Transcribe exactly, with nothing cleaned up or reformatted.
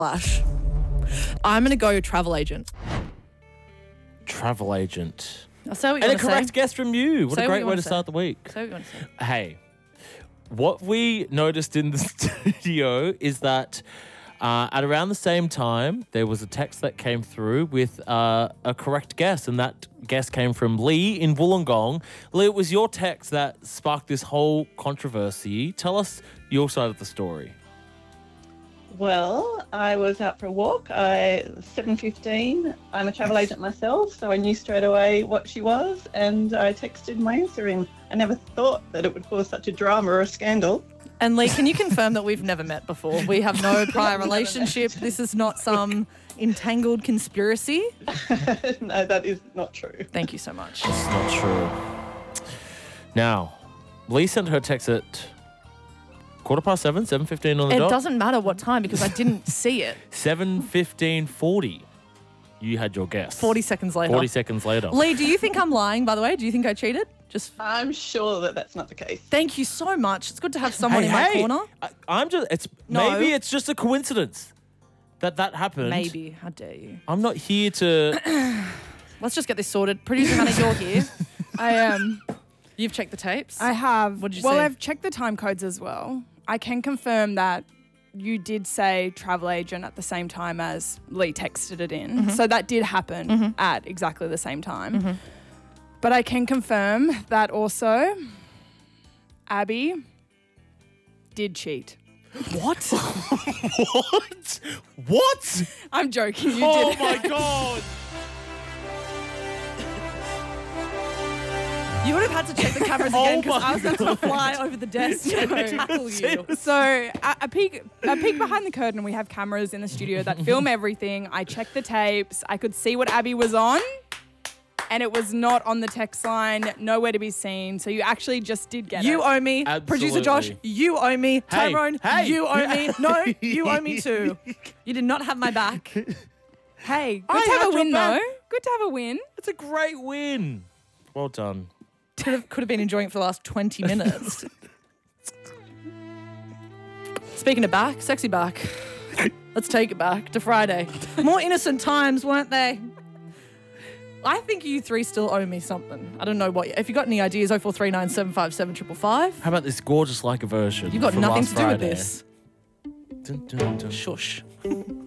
Flash. I'm going to go travel agent. Travel agent. I'll say what you And a want to correct say. guess from you. What Say a what great you way want to to start the week. Say what you want to say. Hey, what we noticed in the studio is that uh, at around the same time, there was a text that came through with uh, a correct guess, and that guess came from Lee in Wollongong. Lee, it was your text that sparked this whole controversy. Tell us your side of the story. Well, I was out for a walk. I seven fifteen. I'm a travel agent myself, so I knew straight away what she was, and I texted my answer in. I never thought that it would cause such a drama or a scandal. And Lee, can you confirm that we've never met before? We have no prior relationship. This is not some entangled conspiracy. No, that is not true. Thank you so much. It's not true. Now, Lee sent her text at quarter past seven, seven fifteen on the It dot. doesn't matter what time because I didn't see it. seven fifteen forty. You had your guess. forty seconds later. forty seconds later. Lee, do you think I'm lying, by the way? Do you think I cheated? Just I'm sure that that's not the case. thank you so much. It's good to have someone Hey, in my hey, corner. I, I'm just, it's, No. maybe it's just a coincidence that that happened. Maybe. How dare you? I'm not here to, Let's just get this sorted. Producer Hannah, you're here. I am. You've checked the tapes. I have. What'd you well, say? I've checked the time codes as well. I can confirm that you did say travel agent at the same time as Lee texted it in. Mm-hmm. So that did happen at exactly the same time. But I can confirm that also Abby did cheat. What? what? What? I'm joking. You Oh did. my God. You would have had to check the cameras Oh again because my I was going to fly over the desk to tackle you. So a, a peek, a peek behind the curtain. We have cameras in the studio that film everything. I checked the tapes. I could see what Abby was on, and it was not on the text line, nowhere to be seen. So you actually just did get You it. owe me. Absolutely. Producer Josh, you owe me. Hey, Tyrone, hey. you owe me. No, you owe me too. You did not have my back. Hey, good I to have had a your win back. though. Good to have a win. It's a great win. Well done. Could have, could have been enjoying it for the last twenty minutes. Speaking of back, sexy back. Let's take it back to Friday. More innocent times, weren't they? I think you three still owe me something. I don't know what. If you got any ideas, oh four three nine, seven five seven, five five five. How about this gorgeous like a version? You've got from nothing last to do with Friday? this. Dun, dun, dun. Shush.